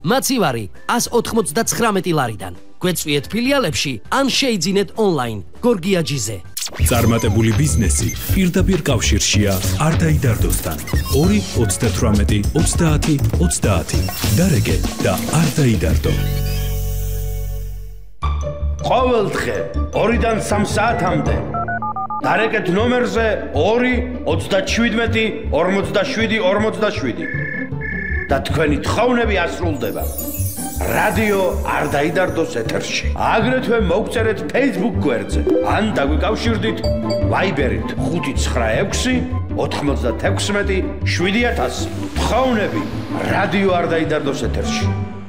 მაცივარი 199 ლარიდან. გვეწვიეთ ფილიალებში ან შეიძინეთ ონლაინ გორგიაჯიზე. წარმატებული ბიზნესი პირდაპირ კავშირშია არ დაიდარდოსთან. 2-38-30-30 დარეგე და არ დაიდარდო. ყოველ დღე 2-დან 3 საათამდე დარეკეთ ნომერზე 2-37-47-47 და თქვენი თხოვნები ასრულდება. რადიო არ დაიდარდოს ეთერში. აგრეთვე მოგწერეთ Facebook გვერდზე ან დაგვიკავშირდით Viber-ით 596-96-7000. თხოვნები რადიო არ დაიდარდოს ეთერში.